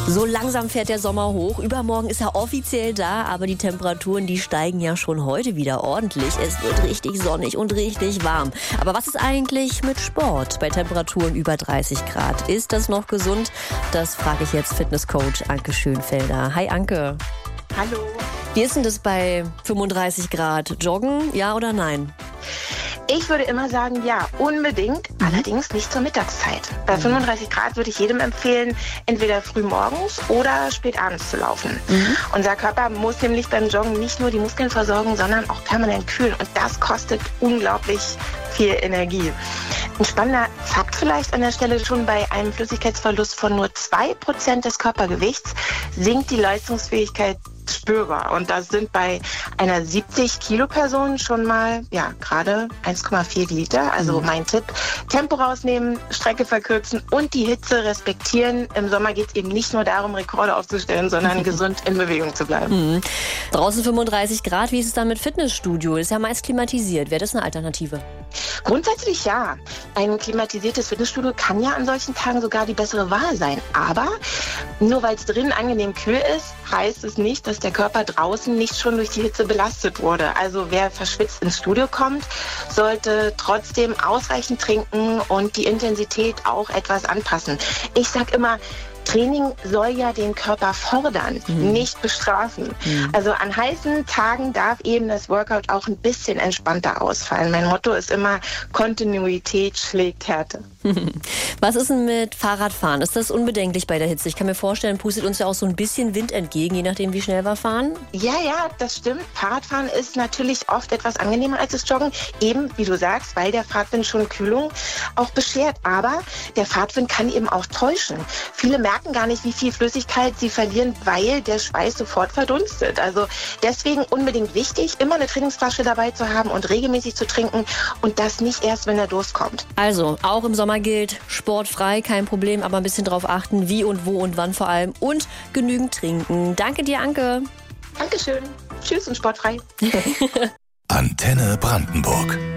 So langsam fährt der Sommer hoch. Übermorgen ist er offiziell da, aber die Temperaturen, die steigen ja schon heute wieder ordentlich. Es wird richtig sonnig und richtig warm. Aber was ist eigentlich mit Sport bei Temperaturen über 30 Grad? Ist das noch gesund? Das frage ich jetzt Fitnesscoach Anke Schönfelder. Hi Anke. Hallo. Wie ist denn das bei 35 Grad? Joggen, ja oder nein? Ich würde immer sagen, ja, unbedingt, allerdings nicht zur Mittagszeit. Bei 35 Grad würde ich jedem empfehlen, entweder früh morgens oder spät abends zu laufen. Unser Körper muss nämlich beim Joggen nicht nur die Muskeln versorgen, sondern auch permanent kühlen. Und das kostet unglaublich viel Energie. Ein spannender Fakt vielleicht an der Stelle: schon bei einem Flüssigkeitsverlust von nur 2% des Körpergewichts sinkt die Leistungsfähigkeit spürbar. Und das sind bei einer 70-Kilo-Person schon mal, ja, gerade 1,4 Liter. Also mein Tipp: Tempo rausnehmen, Strecke verkürzen und die Hitze respektieren. Im Sommer geht es eben nicht nur darum, Rekorde aufzustellen, sondern gesund in Bewegung zu bleiben. Draußen 35 Grad, wie ist es dann mit Fitnessstudio? Ist ja meist klimatisiert. Wäre das eine Alternative? Grundsätzlich ja. Ein klimatisiertes Fitnessstudio kann ja an solchen Tagen sogar die bessere Wahl sein. Aber nur weil es drinnen angenehm kühl ist, heißt es nicht, dass der Körper draußen nicht schon durch die Hitze belastet wurde. Also wer verschwitzt ins Studio kommt, sollte trotzdem ausreichend trinken und die Intensität auch etwas anpassen. Ich sag immer, Training soll ja den Körper fordern, nicht bestrafen. Also an heißen Tagen darf eben das Workout auch ein bisschen entspannter ausfallen. Mein Motto ist immer: Kontinuität schlägt Härte. Was ist denn mit Fahrradfahren? Ist das unbedenklich bei der Hitze? Ich kann mir vorstellen, pustet uns ja auch so ein bisschen Wind entgegen, je nachdem, wie schnell wir fahren. Ja, das stimmt. Fahrradfahren ist natürlich oft etwas angenehmer als das Joggen. Eben, wie du sagst, weil der Fahrtwind schon Kühlung auch beschert. Aber der Fahrtwind kann eben auch täuschen. Viele merken gar nicht, wie viel Flüssigkeit sie verlieren, weil der Schweiß sofort verdunstet. Also deswegen unbedingt wichtig, immer eine Trainingsflasche dabei zu haben und regelmäßig zu trinken, und das nicht erst, wenn der Durst kommt. Also, auch im Sommer gilt: sportfrei, kein Problem, aber ein bisschen drauf achten, wie und wo und wann vor allem, und genügend trinken. Danke dir, Anke. Dankeschön. Tschüss und sportfrei. Antenne Brandenburg.